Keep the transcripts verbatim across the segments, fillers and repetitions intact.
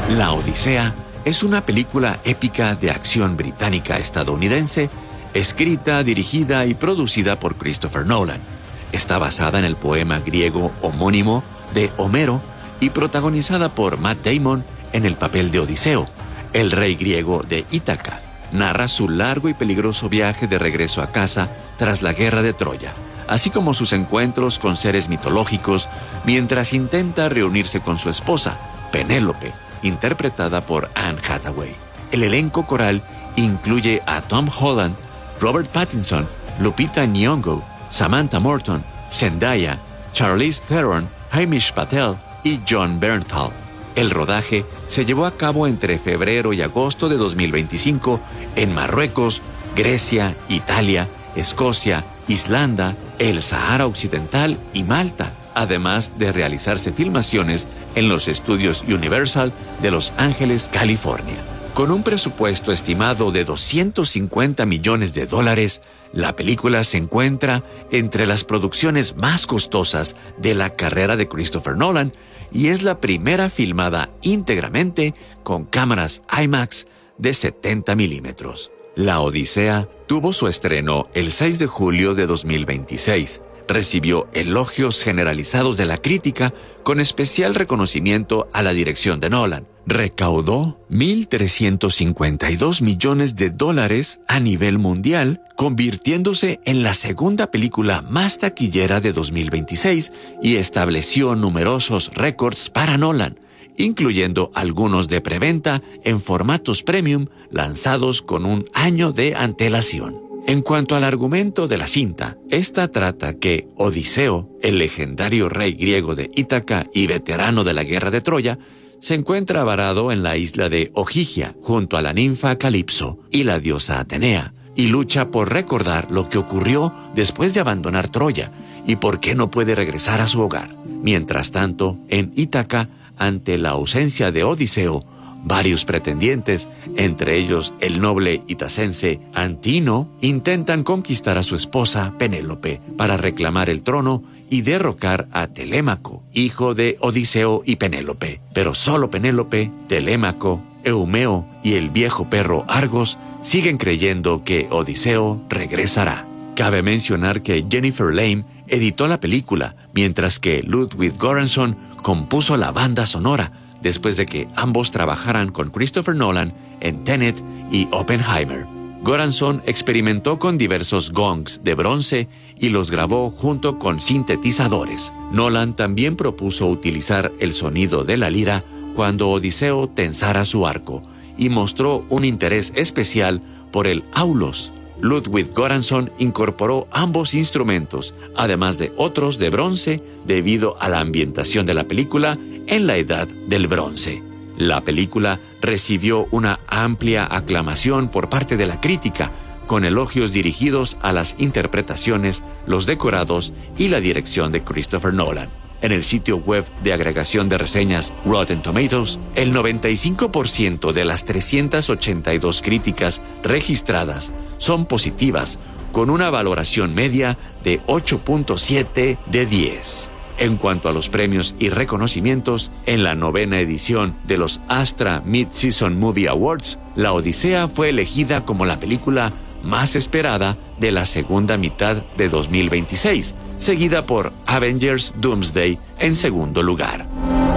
La Odisea es una película épica de acción británica-estadounidense, escrita, dirigida y producida por Christopher Nolan. Está basada en el poema griego homónimo de Homero y protagonizada por Matt Damon en el papel de Odiseo, el rey griego de Ítaca. Narra su largo y peligroso viaje de regreso a casa tras la guerra de Troya, así como sus encuentros con seres mitológicos mientras intenta reunirse con su esposa, Penélope, interpretada por Anne Hathaway. El elenco coral incluye a Tom Holland, Robert Pattinson, Lupita Nyong'o, Samantha Morton, Zendaya, Charlize Theron, Hamish Patel y Jon Bernthal. El rodaje se llevó a cabo entre febrero y agosto de dos mil veinticinco en Marruecos, Grecia, Italia, Escocia, Islanda, el Sahara Occidental y Malta, además de realizarse filmaciones en los estudios Universal de Los Ángeles, California. Con un presupuesto estimado de doscientos cincuenta millones de dólares, la película se encuentra entre las producciones más costosas de la carrera de Christopher Nolan y es la primera filmada íntegramente con cámaras IMAX de setenta milímetros. La Odisea tuvo su estreno el seis de julio de dos mil veintiséis. Recibió elogios generalizados de la crítica, con especial reconocimiento a la dirección de Nolan. Recaudó mil trescientos cincuenta y dos millones de dólares a nivel mundial, convirtiéndose en la segunda película más taquillera de dos mil veintiséis y estableció numerosos récords para Nolan, incluyendo algunos de preventa en formatos premium lanzados con un año de antelación. En cuanto al argumento de la cinta, esta trata que Odiseo, el legendario rey griego de Ítaca y veterano de la guerra de Troya, se encuentra varado en la isla de Ogygia junto a la ninfa Calipso y la diosa Atenea, y lucha por recordar lo que ocurrió después de abandonar Troya y por qué no puede regresar a su hogar. Mientras tanto, en Ítaca, ante la ausencia de Odiseo, varios pretendientes, entre ellos el noble itacense Antino, intentan conquistar a su esposa Penélope para reclamar el trono y derrocar a Telémaco, hijo de Odiseo y Penélope. Pero solo Penélope, Telémaco, Eumeo y el viejo perro Argos siguen creyendo que Odiseo regresará. Cabe mencionar que Jennifer Lame editó la película, mientras que Ludwig Göransson compuso la banda sonora, después de que ambos trabajaran con Christopher Nolan en Tenet y Oppenheimer. Göransson experimentó con diversos gongs de bronce y los grabó junto con sintetizadores. Nolan también propuso utilizar el sonido de la lira cuando Odiseo tensara su arco y mostró un interés especial por el aulos. Ludwig Göransson incorporó ambos instrumentos, además de otros de bronce, debido a la ambientación de la película en la Edad del Bronce. La película recibió una amplia aclamación por parte de la crítica, con elogios dirigidos a las interpretaciones, los decorados y la dirección de Christopher Nolan. En el sitio web de agregación de reseñas Rotten Tomatoes, el noventa y cinco por ciento de las trescientas ochenta y dos críticas registradas son positivas, con una valoración media de ocho punto siete de diez. En cuanto a los premios y reconocimientos, en la novena edición de los Astra Mid-Season Movie Awards, La Odisea fue elegida como la película más esperada de la segunda mitad de dos mil veintiséis, seguida por Avengers Doomsday en segundo lugar.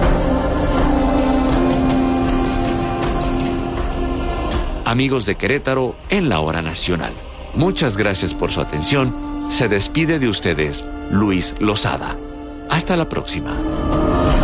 Amigos de Querétaro en la Hora Nacional, muchas gracias por su atención. Se despide de ustedes Luis Lozada. Hasta la próxima.